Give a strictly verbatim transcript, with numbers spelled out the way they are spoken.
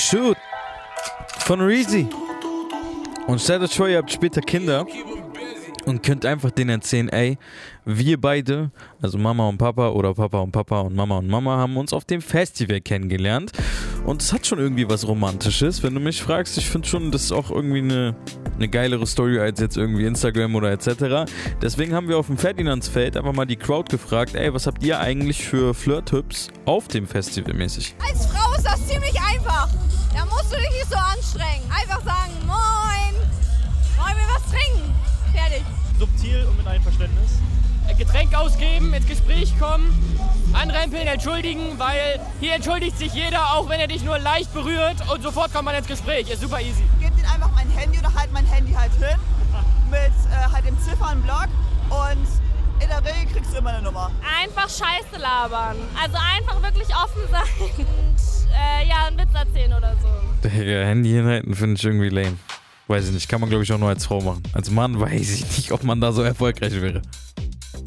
Shoot von Reezy. Und stellt euch vor, ihr habt später Kinder und könnt einfach denen erzählen, ey, wir beide, also Mama und Papa oder Papa und Papa und Mama und Mama, haben uns auf dem Festival kennengelernt. Und es hat schon irgendwie was Romantisches, wenn du mich fragst. Ich finde schon, das ist auch irgendwie eine, eine geilere Story als jetzt irgendwie Instagram oder et cetera. Deswegen haben wir auf dem Ferdinandsfeld einfach mal die Crowd gefragt, ey, was habt ihr eigentlich für Flirt-Tipps auf dem Festival mäßig? Als Frau ist das ziemlich einfach. Da musst du dich nicht so anstrengen. Einfach sagen, moin, wollen wir was trinken? Fertig. Subtil und mit Einverständnis. Getränk ausgeben, ins Gespräch kommen, anrempeln, entschuldigen, weil hier entschuldigt sich jeder, auch wenn er dich nur leicht berührt und sofort kommt man ins Gespräch. Ist super easy. Gebt ihnen einfach mein Handy oder halt mein Handy halt hin mit äh, halt dem Ziffernblock und in der Regel kriegst du immer eine Nummer. Einfach Scheiße labern. Also einfach wirklich offen sein und äh, ja, einen Witz erzählen oder so. Digga, Handy hinhalten finde ich irgendwie lame. Weiß ich nicht, kann man glaube ich auch nur als Frau machen. Als Mann weiß ich nicht, ob man da so erfolgreich wäre.